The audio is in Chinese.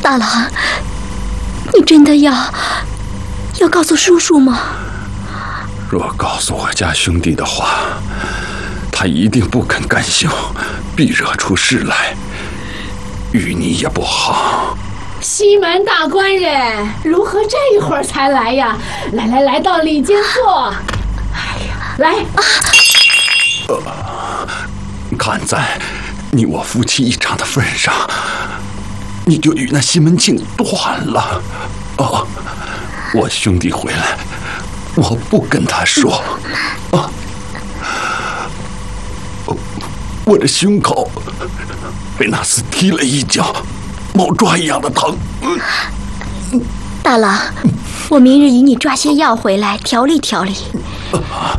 大郎，你真的要告诉叔叔吗？ 若告诉我家兄弟的话，他一定不肯甘休，必惹出事来，与你也不好。 西门大官人如何这会儿才来呀？来到里间坐。哎呀，来看在你我夫妻一场的份上，你就与那西门庆断了。我兄弟回来，我不跟他说。我的胸口被那厮踢了一脚，猫抓一样的疼。 大郎，我明日与你抓些药回来调理调理。